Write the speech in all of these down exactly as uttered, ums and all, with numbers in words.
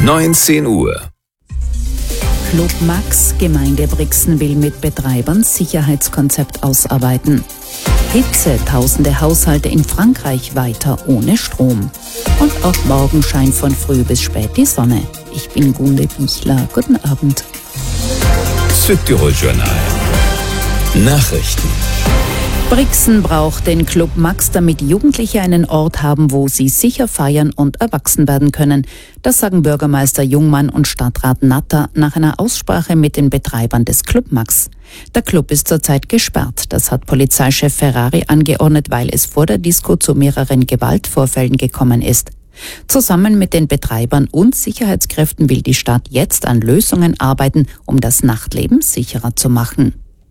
neunzehn Uhr. Club Max, Gemeinde Brixen will mit Betreibern Sicherheitskonzept ausarbeiten. Hitze, tausende Haushalte in Frankreich weiter ohne Strom. Und auch morgen scheint von früh bis spät die Sonne. Ich bin Gunde Bichler. Guten Abend. Südtirol Journal. Nachrichten. Brixen braucht den Club Max, damit Jugendliche einen Ort haben, wo sie sicher feiern und erwachsen werden können. Das sagen Bürgermeister Jungmann und Stadtrat Natter nach einer Aussprache mit den Betreibern des Club Max. Der Club ist zurzeit gesperrt. Das hat Polizeichef Ferrari angeordnet, weil es vor der Disco zu mehreren Gewaltvorfällen gekommen ist. Zusammen mit den Betreibern und Sicherheitskräften will die Stadt jetzt an Lösungen arbeiten, um das Nachtleben sicherer zu machen.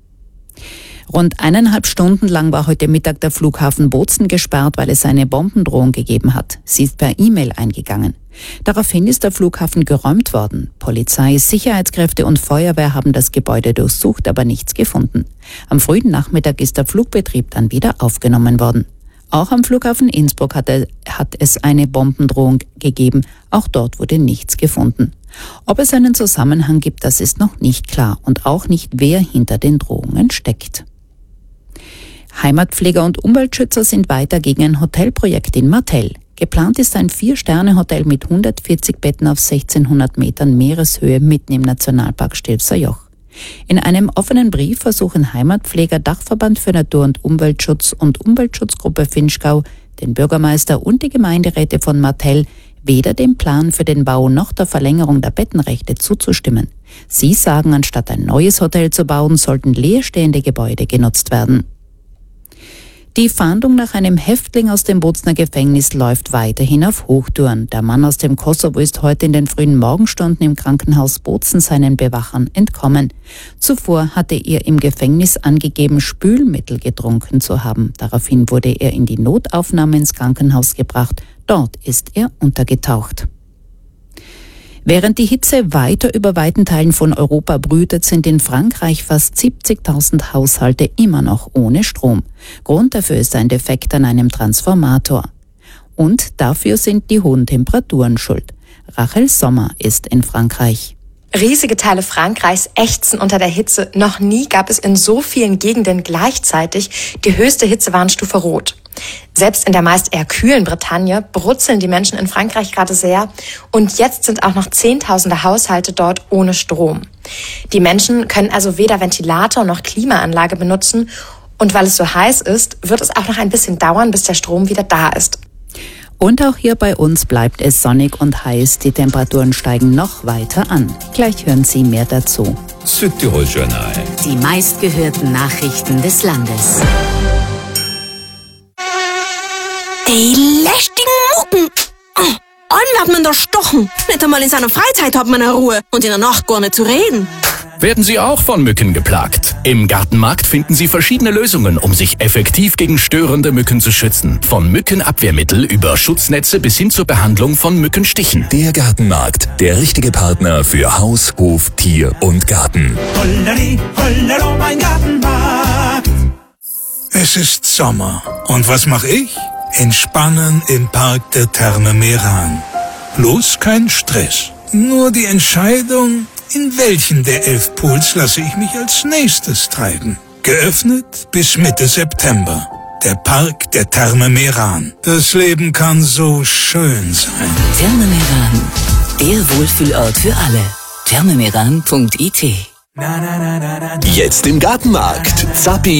Rund eineinhalb Stunden lang war heute Mittag der Flughafen Bozen gesperrt, weil es eine Bombendrohung gegeben hat. Sie ist per E-Mail eingegangen. Daraufhin ist der Flughafen geräumt worden. Polizei, Sicherheitskräfte und Feuerwehr haben das Gebäude durchsucht, aber nichts gefunden. Am frühen Nachmittag ist der Flugbetrieb dann wieder aufgenommen worden. Auch am Flughafen Innsbruck hat, er, hat es eine Bombendrohung gegeben. Auch dort wurde nichts gefunden. Ob es einen Zusammenhang gibt, das ist noch nicht klar und auch nicht, wer hinter den Drohungen steckt. Heimatpfleger und Umweltschützer sind weiter gegen ein Hotelprojekt in Martell. Geplant ist ein Vier-Sterne-Hotel mit hundertvierzig Betten auf sechzehnhundert Metern Meereshöhe mitten im Nationalpark Stilfser Joch. In einem offenen Brief versuchen Heimatpfleger, Dachverband für Natur- und Umweltschutz und Umweltschutzgruppe Vinschgau, den Bürgermeister und die Gemeinderäte von Martell weder dem Plan für den Bau noch der Verlängerung der Bettenrechte zuzustimmen. Sie sagen, anstatt ein neues Hotel zu bauen, sollten leerstehende Gebäude genutzt werden. Die Fahndung nach einem Häftling aus dem Bozener Gefängnis läuft weiterhin auf Hochtouren. Der Mann aus dem Kosovo ist heute in den frühen Morgenstunden im Krankenhaus Bozen seinen Bewachern entkommen. Zuvor hatte er im Gefängnis angegeben, Spülmittel getrunken zu haben. Daraufhin wurde er in die Notaufnahme ins Krankenhaus gebracht. Dort ist er untergetaucht. Während die Hitze weiter über weiten Teilen von Europa brütet, sind in Frankreich fast siebzigtausend Haushalte immer noch ohne Strom. Grund dafür ist ein Defekt an einem Transformator. Und dafür sind die hohen Temperaturen schuld. Rachel Sommer ist in Frankreich. Riesige Teile Frankreichs ächzen unter der Hitze. Noch nie gab es in so vielen Gegenden gleichzeitig die höchste Hitzewarnstufe Rot. Selbst in der meist eher kühlen Bretagne brutzeln die Menschen in Frankreich gerade sehr. Und jetzt sind auch noch Zehntausende Haushalte dort ohne Strom. Die Menschen können also weder Ventilator noch Klimaanlage benutzen. Und weil es so heiß ist, wird es auch noch ein bisschen dauern, bis der Strom wieder da ist. Und auch hier bei uns bleibt es sonnig und heiß. Die Temperaturen steigen noch weiter an. Gleich hören Sie mehr dazu. Südtirol Journal. Die meistgehörten Nachrichten des Landes. Die lästigen Mucken. Einen hat man da stochen. Nicht einmal in seiner Freizeit hat man eine Ruhe. Und in der Nacht gar nicht zu reden. Werden Sie auch von Mücken geplagt? Im Gartenmarkt finden Sie verschiedene Lösungen, um sich effektiv gegen störende Mücken zu schützen. Von Mückenabwehrmittel über Schutznetze bis hin zur Behandlung von Mückenstichen. Der Gartenmarkt, der richtige Partner für Haus, Hof, Tier und Garten. Holleri, hollero, mein Gartenmarkt. Es ist Sommer. Und was mache ich? Entspannen im Park der Therme Meran. Bloß kein Stress. Nur die Entscheidung, in welchen der elf Pools lasse ich mich als nächstes treiben. Geöffnet bis Mitte September. Der Park der Therme Meran. Das Leben kann so schön sein. Therme Meran, der Wohlfühlort für alle. therme meran punkt I T. Jetzt im Gartenmarkt. Zappi